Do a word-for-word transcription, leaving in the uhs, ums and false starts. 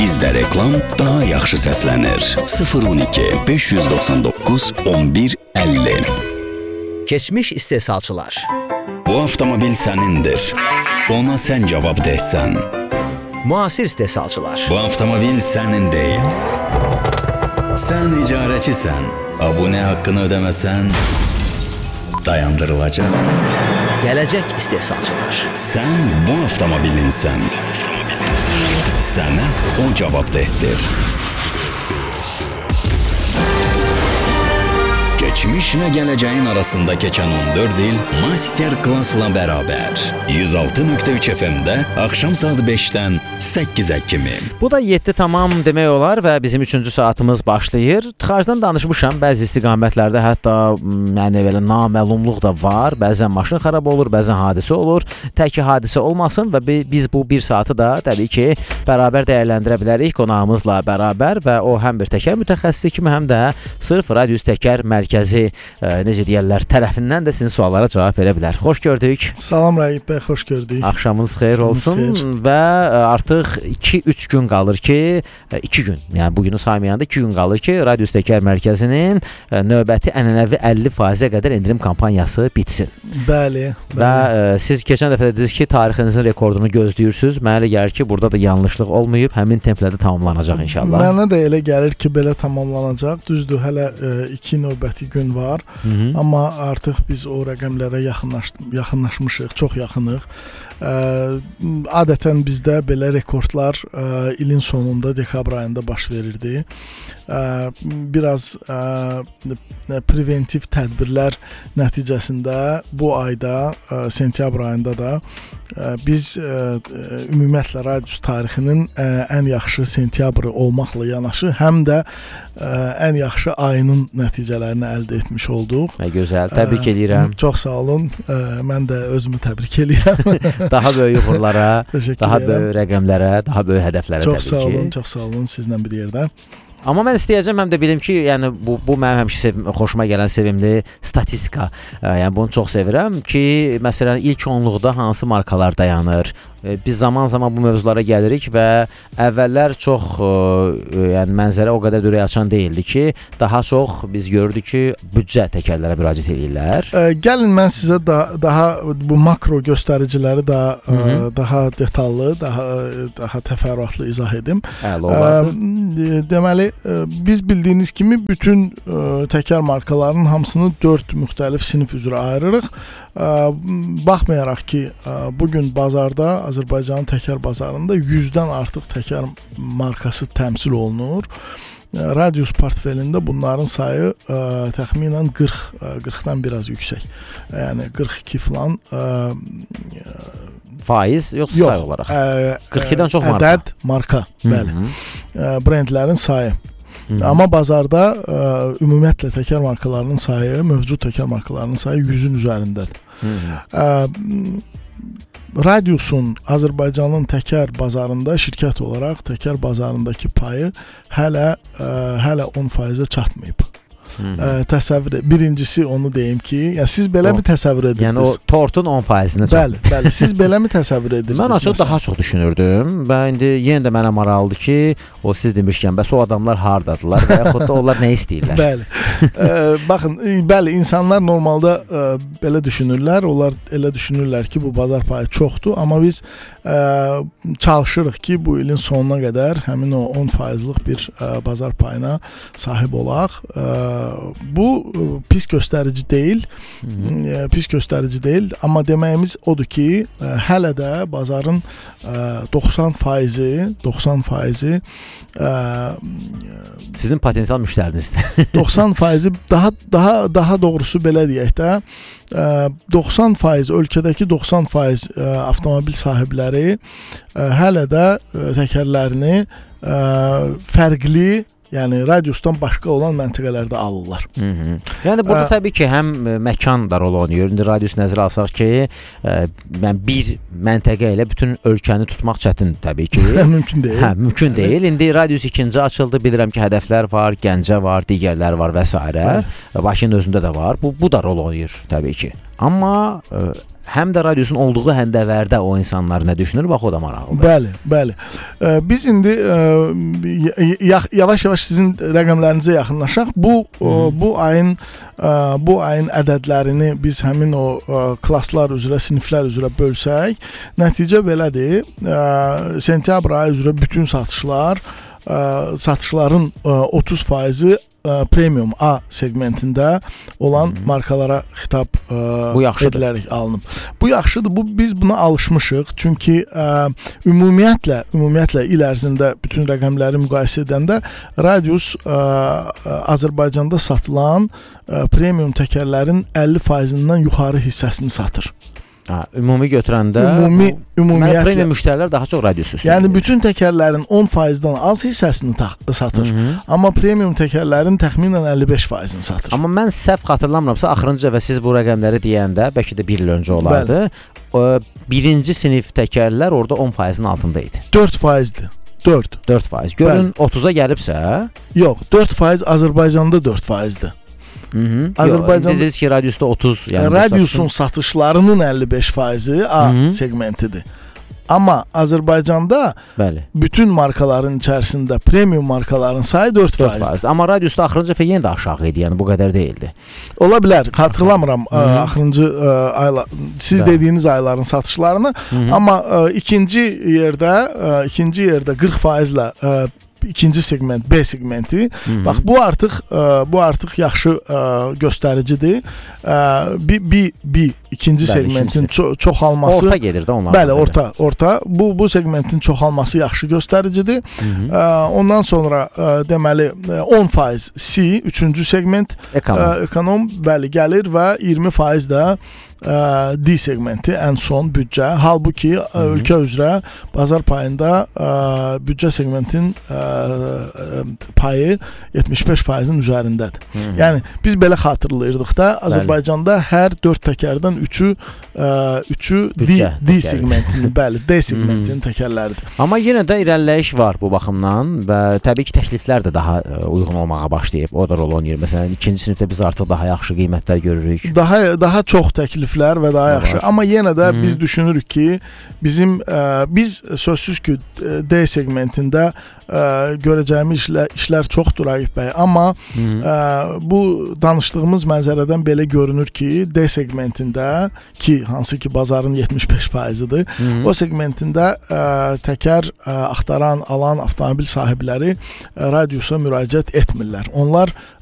Bizdə reklam daha yaxşı səslənir. sıfır on iki beş yüz doxsan doqquz on bir əlli. Keçmiş istehsalçılar. Bu avtomobil sənindir. Ona sən cavab deysən. Müasir istehsalçılar. Bu avtomobil sənin deyil. Sən icarəçisən. Abunə haqqını ödəməsən dayandırılacaq. Gələcək istehsalçılar. Sən bu avtomobilinsən. Sənə o cavabdehdir. Keçmişlə gələcəyin arasında keçən on dörd il master klassla bərabər. yüz altı nöqtə üç F M-də axşam saat beşdən səkkizə kimi. Bu da yeddi tamam demək olar və bizim üçüncü saatımız başlayır. Tıxacdan danışmışam, bəzi istiqamətlərdə hətta yəni belə naməlumluq da var. Bəzən maşın xarab olur, bəzən hadisə olur. Tək ki hadisə olmasın və biz bu bir saatı da təbii ki bərabər dəyərləndirə bilərik qonağımızla bərabər və o həm bir təkər mütəxəssisi kimi, həm də sırf Radius Təkər mərkəzi e, necə deyirlər tərəfindən də sizin suallara cavab verə bilər. Xoş gördük. Salam Rəqib bəy, xoş gördük. Axşamınız xeyir olsun xeyir. Və artıq iki üç gün qalır ki, iki gün, yəni bugünü saymayanda iki gün qalır ki, Radius Təkər mərkəzinin növbəti ənənəvi əlli faizə qədər endirim kampaniyası bitsin. Bəli, bəli. Və e, siz keçən dəfə dediniz ki, tarixinizin rekordunu gözləyirsiniz. Mənə elə gəlir ki, burada da yanlışlıq olmayıb, həmin templədə tamamlanacaq inşallah. Mənə də elə gəlir ki, belə tamamlanacaq. Düzdür, hələ e, iki növbəti gün var. Hı -hı. Amma artıq biz o rəqəmlərə yaxınlaş yaxınlaşmışıq, çox yaxınıq. Ə, adətən bizdə belə rekordlar ə, ilin sonunda dekabr ayında baş verirdi. Ə, biraz ə, preventiv tədbirlər nəticəsində bu ayda, ə, sentyabr ayında da ə, biz ə, ümumiyyətlə Radius tarixinin ə, ən yaxşı sentyabrı olmaqla yanaşı, həm də ə, ən yaxşı ayının nəticələrini əldə etmiş olduq. Nə gözəl, təbrik edirəm. Ə, çox sağ olun. Ə, mən də özümü təbrik edirəm. Daha böyük uğurlara, daha böyük rəqəmlərə, daha böyük hədəflərə çox təbii ki. Çox sağ olun, çox sağ olun sizlə bir yerdə. Amma mən istəyəcəm həm də bilim ki, yəni bu bu mənim həmişə sevim, xoşuma gələn sevimli statistika. Yəni bunu çox sevirəm ki, məsələn ilk onluqda hansı markalar dayanır. Biz zaman-zaman bu mövzulara gəlirik və əvvəllər çox yəni mənzərə o qədər ürək açan değildi ki, daha çox biz gördük ki, büdcə təkərlərə müraciət edirlər. Ə, gəlin mən sizə da, daha bu makro göstəriciləri da Hı -hı. ə, daha detallı, daha daha təfərrüatlı izah edim. Əla olardı. Ə, deməli ə, biz bildiyiniz kimi bütün ə, təkər markalarının hamısını dörd müxtəlif sinif üzrə ayırırıq. Ə, baxmayaraq ki, ə, bu gün bazarda Azərbaycanın təkər bazarında yüzdən artıq təkər markası təmsil olunur. Radius portfelində bunların sayı ə, təxminən qırx, qırxdan biraz yüksək. Yəni qırx iki falan ə, faiz yoxsa yox, say olaraq? Ə, qırx ikidən çox marka. Ədəd marka, bəli. Ə, brendlərin sayı. Hı -hı. Amma bazarda ə, ümumiyyətlə təkər markalarının sayı, mövcud təkər markalarının sayı yüzün üzərindədir. Hı -hı. Ə, Radiusun Azərbaycanın təkər bazarında şirkət olaraq təkər bazarındakı payı hələ ə, hələ on faizə çatmayıb. Ə, təsəvvür birincisi onu deyim ki, yəni siz belə o, mi təsəvvür edirsiniz? Yəni o tortun on faizinə çatır. Bəli, bəli. Siz belə mi təsəvvür edirsiniz? Mən açıq daha çox düşünürdüm. Və indi yenə də mənə maraqlıdır ki, o siz demişkən, bəs o adamlar hardadılar və yaxud da onlar nə istəyirlər? Bəli. Ə, baxın, bəli, insanlar normalda ə, belə düşünürlər. Onlar elə düşünürlər ki, bu bazar payı çoxdur, amma biz ə, çalışırıq ki, bu ilin sonuna qədər həmin o on faizlik bir ə, bazar payına sahib olaq. Ə, bu pis göstərici deyil. Hı -hı. Pis göstərici deyil, amma deməyimiz odur ki, hələ də bazarın doxsan faizi, doxsan faizi sizin potensial müştərinizdir. doxsan faizi daha daha daha doğrusu belə deyək də, doxsan faiz ölkədəki doxsan faiz avtomobil sahibləri hələ də təkərlərini fərqli, yəni Radiusdan başqa olan məntəqələrdə alırlar. Hı -hı. Yəni burada ə, təbii ki, həm məkan da rol oynayır. İndi Radius nəzərə alsaq ki, ə, mən bir məntəqə ilə bütün ölkəni tutmaq çətin təbii ki. mümkün deyil. Hə, mümkün deyil. İndi Radius ikinci açıldı. Bilirəm ki, hədəflər var, Gəncə var, digərlər var və s. Bakının özündə də var. Bu bu da rol oynayır təbii ki. Amma ə, həm də radiosun olduğu həndəvərdə o insanlar nə düşünür? Bax o da maraqlıdır. Bəli, bəli. Ə, biz indi ə, yavaş-yavaş sizin rəqəmlərinizə yaxınlaşaq. Bu ə, bu ayın ə, bu ayın ədədlərini biz həmin o ə, klasslar üzrə, siniflər üzrə bölsək, nəticə belədir. Ə, sentyabr ayı üzrə bütün satışlar, ə, satışların ə, otuz faizi ə, premium A segmentində olan hmm. markalara xitab ə, edilərək alınıb. Bu yaxşıdır. Bu biz buna alışmışıq. Çünki ə, ümumiyyətlə, ümumiyyətlə il ərzində bütün rəqəmləri müqayisə edəndə Radius ə, Azərbaycanda satılan ə, premium təkərlərin əlli faizindən yuxarı hissəsini satır. Ha, ümumi götürəndə ümumi ümumiyyətlə premium müştərilər daha çox radius üstünlüyü. Yəni bütün təkərlərin on faizdən az hissəsini satır. Hı -hı. Amma premium təkərlərin təxminən əlli beş faizini satır. Amma mən səhv xatırlamıramsa, axırıncı və siz bu rəqəmləri deyəndə, bəlkə də bir il öncə olardı. O, birinci sinif təkərlər orada on faizin altında idi. dörd faizdir. dörd. dörd faiz. Görün bəli. otuza gəlibsə? Yox, dörd faiz Azərbaycanda dörd faizdir. Hı -hı. Azərbaycan dediniz ki, radiusda otuz, yəni radiusun satışlarının əlli beş faizi A Hı -hı. segmentidir. Amma Azərbaycanda bəli. Bütün markaların içərisində premium markaların sayı dörd faizdir. Amma radiusda axırıncı dəfə yenə də aşağı idi, yəni bu qədər deyildi. Ola bilər, xatırlamıram ə, axırıncı ə, aylar, siz bəli. Dediyiniz ayların satışlarını, Hı -hı. amma ə, ikinci yerdə, ə, ikinci yerdə qırx faizlə ə, ikinci segment B segmenti. Hı -hı. Bax bu artıq ə, bu artıq yaxşı ə, göstəricidir. Ə, bir bir bir ikinci bəli, segmentin ço çoxalması orta gedir də onlar. Bəli, orta, orta. Bu bu segmentin çoxalması yaxşı göstəricidir. Hı -hı. Ə, ondan sonra ə, deməli on faiz C, üçüncü segment ekonom, ə, ekonom bəli gəlir və iyirmi faiz də D segmenti ən son büdcə. Halbuki Hı -hı. ölkə üzrə bazar payında ə, büdcə segmentin ə, payı yetmiş beş faizin üzərindədir. Hı -hı. Yəni biz belə xatırlayırdıq da, Azərbaycanda bəli. Hər dörd təkərdən üçü ə, üçü büdcə, D, D segmentinin, bəli, D segmentinin təkərləridir. Amma yenə də irəliləyiş var bu baxımdan və təbii ki, təkliflər də daha ə, uyğun olmağa başlayıb. O da rol oynayır. Məsələn, ikinci sinifdə biz artıq daha yaxşı qiymətlər görürük. Daha daha çox təklif və daha yaxşı. Amma yenə də Hı-hı. biz düşünürük ki, bizim ə, biz sözsüz ki D segmentində ə, görəcəyimiz işlər, işlər çoxdur Raif bəy. Amma ə, bu danışdığımız mənzərədən belə görünür ki, D segmentində ki, hansı ki bazarın yetmiş beş faizidir, Hı-hı. o segmentində ə, təkər ə, axtaran, alan avtomobil sahibləri ə, radiusa müraciət etmirlər. Onlar